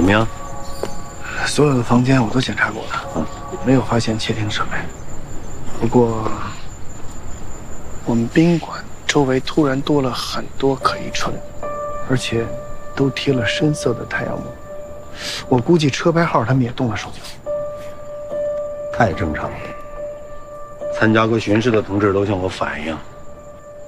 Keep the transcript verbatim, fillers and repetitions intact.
么样？ 所有的房间我都检查过了，嗯，没有发现窃听设备。不过，我们宾馆周围突然多了很多可疑车辆，而且都贴了深色的太阳膜。我估计车牌号他们也动了手脚。 太正常了。参加过巡视的同志都向我反映，